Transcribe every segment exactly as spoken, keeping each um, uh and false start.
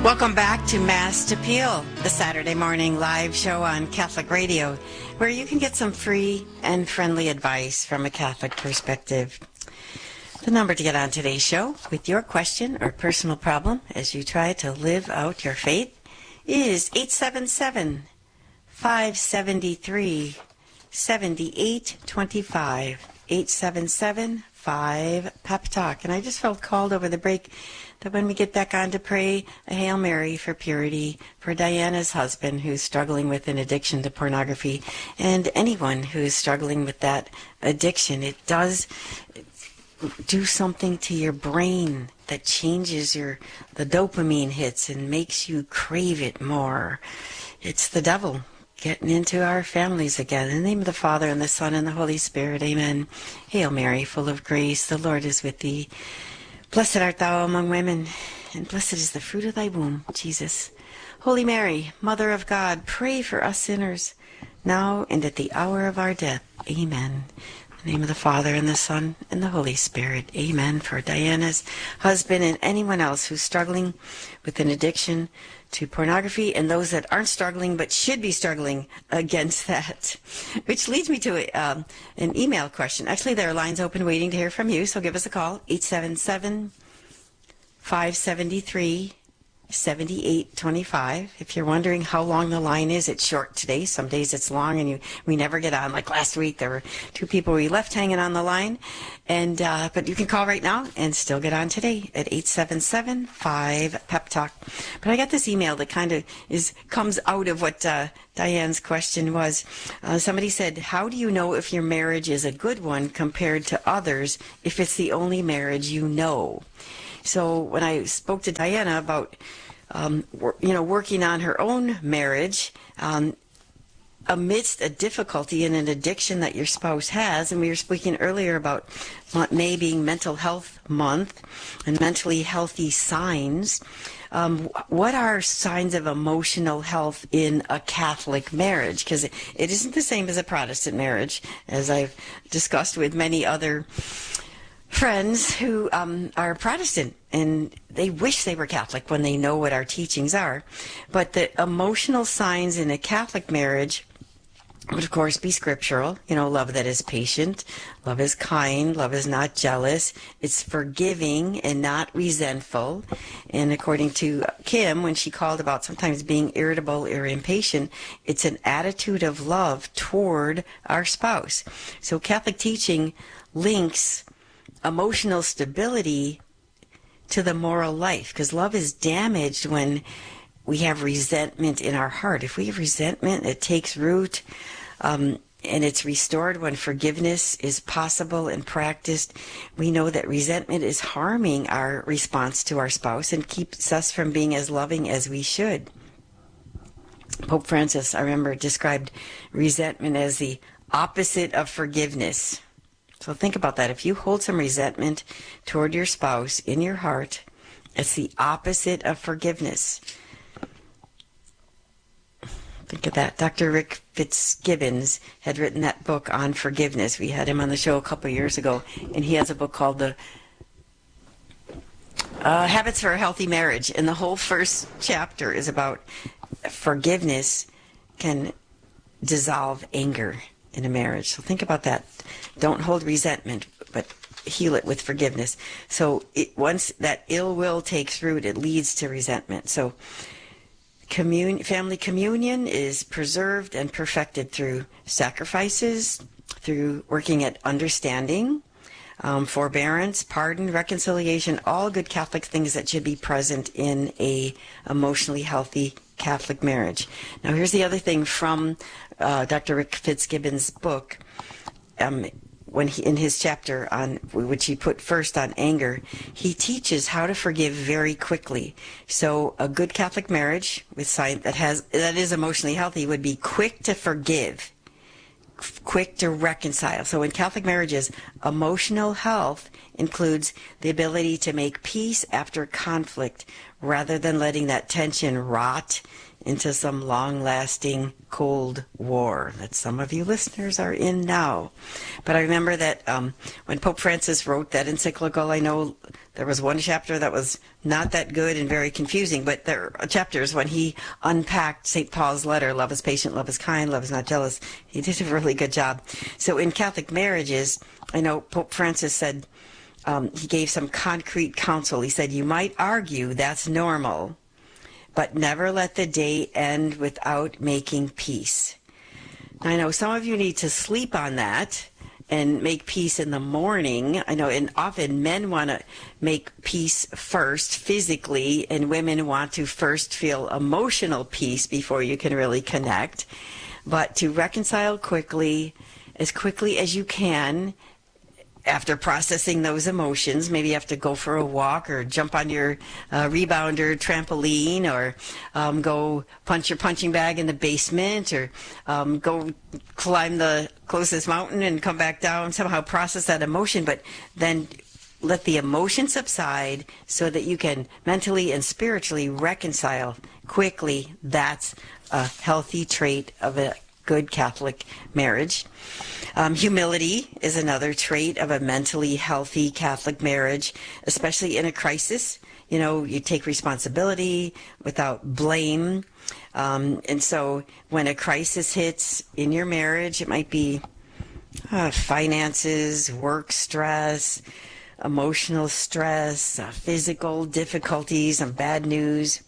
Welcome back to Mass Appeal, the Saturday morning live show on Catholic Radio, where you can get some free and friendly advice from a Catholic perspective. The number to get on today's show with your question or personal problem as you try to live out your faith is eight seven seven, five seven three, seven eight two five, eight seven seven, five Pep Talk. And I just felt called over the break that when we get back on to pray a Hail Mary for purity for Diana's husband who's struggling with an addiction to pornography, and anyone who is struggling with that addiction. It does do something to your brain that changes your the dopamine hits and makes you crave it more. It's the devil getting into our families again. In the name of the Father, and the Son, and the Holy Spirit. Amen. Hail Mary, full of grace, the Lord is with thee. Blessed art thou among women, and blessed is the fruit of thy womb, Jesus. Holy Mary, Mother of God, pray for us sinners, now and at the hour of our death. Amen. In the name of the Father, and the Son, and the Holy Spirit. Amen. For Diana's husband and anyone else who's struggling with an addiction to pornography, and those that aren't struggling but should be struggling against that. Which leads me to a, um, an email question. Actually, there are lines open waiting to hear from you, so give us a call, eight seven seven, five seven three, seven eight two five. If you're wondering how long the line is, it's short today. Some days it's long and you we never get on. Like last week, there were two people we left hanging on the line. and uh, But you can call right now and still get on today at eight seven seven, five Pep Talk. But I got this email that kind of is comes out of what uh, Diane's question was. Uh, somebody said, how do you know if your marriage is a good one compared to others if it's the only marriage you know? So when I spoke to Diana about, um, you know, working on her own marriage, um, amidst a difficulty and an addiction that your spouse has, and we were speaking earlier about May being Mental Health Month and mentally healthy signs, um, what are signs of emotional health in a Catholic marriage? Because it, it isn't the same as a Protestant marriage, as I've discussed with many other friends who um, are Protestant, and they wish they were Catholic when they know what our teachings are. But the emotional signs in a Catholic marriage would, of course, be scriptural. You know, love that is patient, love is kind, love is not jealous, it's forgiving and not resentful. And according to Kim, when she called about sometimes being irritable or impatient, it's an attitude of love toward our spouse. So Catholic teaching links emotional stability to the moral life, because love is damaged when we have resentment in our heart. If we have resentment, it takes root, um, and it's restored when forgiveness is possible and practiced. We know that resentment is harming our response to our spouse and keeps us from being as loving as we should. Pope Francis, I remember, described resentment as the opposite of forgiveness. So think about that. If you hold some resentment toward your spouse in your heart, it's the opposite of forgiveness. Think of that. Doctor Rick Fitzgibbons had written that book on forgiveness. We had him on the show a couple of years ago, and he has a book called The uh, Habits for a Healthy Marriage. And the whole first chapter is about forgiveness can dissolve anger in a marriage. So think about that. Don't hold resentment, but heal it with forgiveness. So it, once that ill will takes root, it leads to resentment. So commun- family communion is preserved and perfected through sacrifices, through working at understanding, um, forbearance, pardon, reconciliation, all good Catholic things that should be present in a emotionally healthy Catholic marriage. Now here's the other thing from uh, Doctor Rick Fitzgibbons' book. Um, when he, in his chapter on which he put first on anger, he teaches how to forgive very quickly. So a good Catholic marriage with sign that has that is emotionally healthy would be quick to forgive, quick to reconcile. So in Catholic marriages, emotional health includes the ability to make peace after conflict rather than letting that tension rot into some long-lasting Cold War that some of you listeners are in now. But I remember that um, when Pope Francis wrote that encyclical, I know there was one chapter that was not that good and very confusing, but there are chapters when he unpacked Saint Paul's letter, love is patient, love is kind, love is not jealous. He did a really good job. So in Catholic marriages, I know Pope Francis said, um, he gave some concrete counsel. He said, you might argue that's normal, but never let the day end without making peace. I know some of you need to sleep on that and make peace in the morning. I know, and often men want to make peace first physically, and women want to first feel emotional peace before you can really connect. But to reconcile quickly, as quickly as you can, after processing those emotions, maybe you have to go for a walk or jump on your uh, rebounder trampoline, or um, go punch your punching bag in the basement, or um, go climb the closest mountain and come back down, somehow process that emotion, but then let the emotion subside so that you can mentally and spiritually reconcile quickly. That's a healthy trait of a good Catholic marriage. Um, humility is another trait of a mentally healthy Catholic marriage, especially in a crisis. You know, you take responsibility without blame. Um, and so when a crisis hits in your marriage, it might be uh, finances, work stress, emotional stress, uh, physical difficulties, and bad news.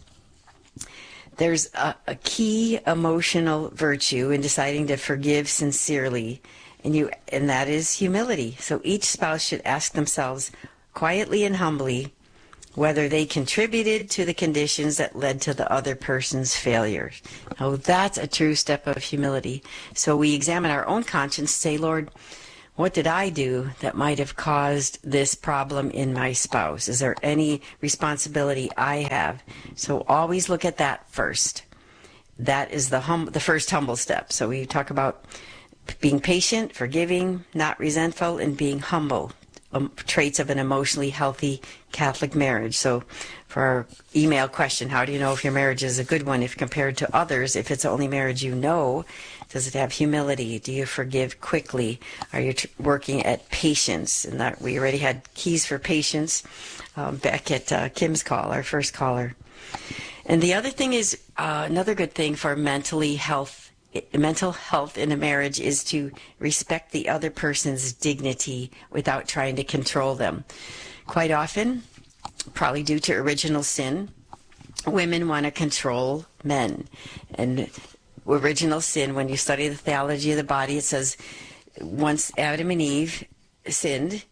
There's a, a key emotional virtue in deciding to forgive sincerely, and you, and that is humility. So each spouse should ask themselves quietly and humbly whether they contributed to the conditions that led to the other person's failure. Now that's a true step of humility. So we examine our own conscience, say, Lord, what did I do that might have caused this problem in my spouse? Is there any responsibility I have? So always look at that first. That is the hum- the first humble step. So we talk about being patient, forgiving, not resentful, and being humble. Um, traits of an emotionally healthy Catholic marriage. So for our email question, how do you know if your marriage is a good one if compared to others? If it's the only marriage you know, does it have humility? Do you forgive quickly? Are you tr- working at patience? And that we already had keys for patience um, back at uh, Kim's call, our first caller. And the other thing is, uh, another good thing for mentally health mental health in a marriage is to respect the other person's dignity without trying to control them. Quite often, probably due to original sin, women want to control men. And original sin, when you study the theology of the body, it says once Adam and Eve sinned,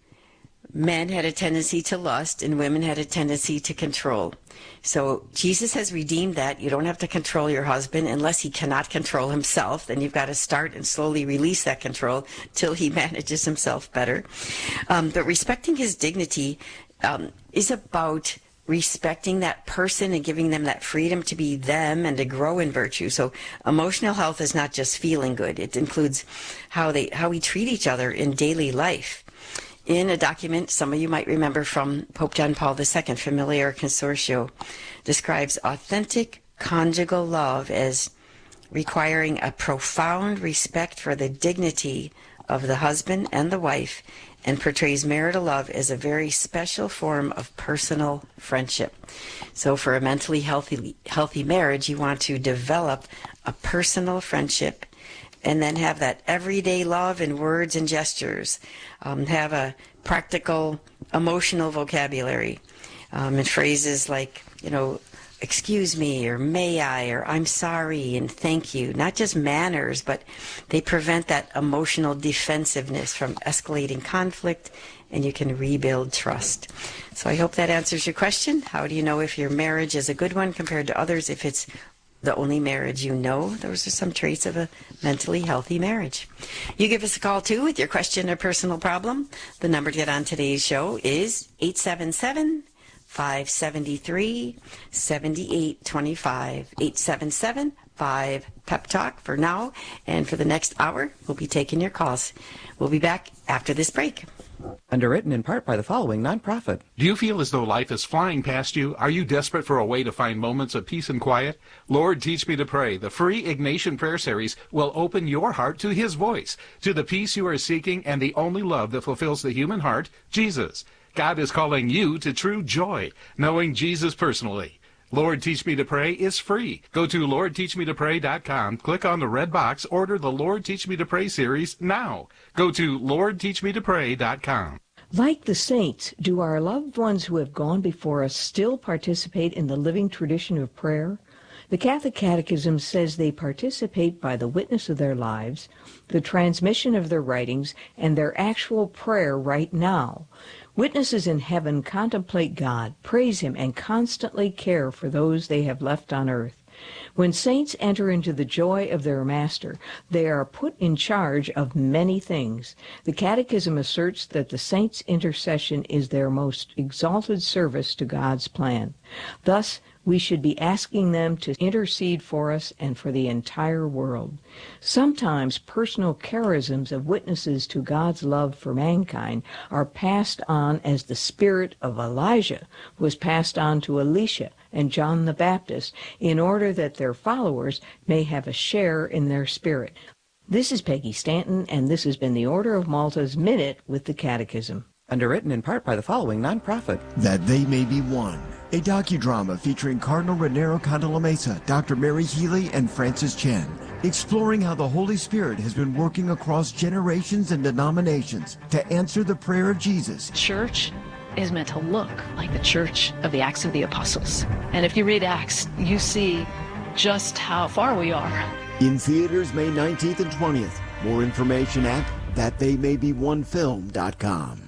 men had a tendency to lust and women had a tendency to control. So Jesus has redeemed that. You don't have to control your husband unless he cannot control himself. Then you've got to start and slowly release that control till he manages himself better. Um, but respecting his dignity um, is about respecting that person and giving them that freedom to be them and to grow in virtue. So emotional health is not just feeling good. It includes how they how we treat each other in daily life. In a document, some of you might remember from Pope John Paul the Second, Familiar Consortio, describes authentic conjugal love as requiring a profound respect for the dignity of the husband and the wife, and portrays marital love as a very special form of personal friendship. So for a mentally healthy, healthy marriage, you want to develop a personal friendship and then have that everyday love in words and gestures. Um, have a practical, emotional vocabulary um, and phrases like, you know, excuse me, or may I, or I'm sorry, and thank you. Not just manners, but they prevent that emotional defensiveness from escalating conflict, and you can rebuild trust. So I hope that answers your question. How do you know if your marriage is a good one compared to others? If it's the only marriage you know, those are some traits of a mentally healthy marriage. You give us a call, too, with your question or personal problem. The number to get on today's show is eight seven seven, five seven three, seven eight two five, eight seven seven, five Pep Talk for now. And for the next hour, we'll be taking your calls. We'll be back after this break. Underwritten in part by the following nonprofit. Do you feel as though life is flying past you? Are you desperate for a way to find moments of peace and quiet? Lord, Teach Me to Pray, the free Ignatian Prayer Series, will open your heart to His voice, to the peace you are seeking and the only love that fulfills the human heart, Jesus. God is calling you to true joy, knowing Jesus personally. Lord, Teach Me to Pray is free. Go to lord teach me to pray dot com, click on the red box, order the Lord Teach Me to Pray series now. Go to lord teach me to pray dot com. Like the saints, do our loved ones who have gone before us still participate in the living tradition of prayer? The Catholic Catechism says they participate by the witness of their lives, the transmission of their writings, and their actual prayer right now. Witnesses in heaven contemplate God, praise Him, and constantly care for those they have left on earth. When saints enter into the joy of their Master, they are put in charge of many things. The Catechism asserts that the saints' intercession is their most exalted service to God's plan. Thus, we should be asking them to intercede for us and for the entire world. Sometimes personal charisms of witnesses to God's love for mankind are passed on as the spirit of Elijah was passed on to Elisha and John the Baptist, in order that their followers may have a share in their spirit. This is Peggy Stanton, and this has been the Order of Malta's Minute with the Catechism. Underwritten in part by the following nonprofit. That They May Be One, a docudrama featuring Cardinal Raniero Cantalamessa, Doctor Mary Healy, and Francis Chen, exploring how the Holy Spirit has been working across generations and denominations to answer the prayer of Jesus. Church is meant to look like the church of the Acts of the Apostles. And if you read Acts, you see just how far we are. In theaters May nineteenth and twentieth. More information at that they may be one film dot com.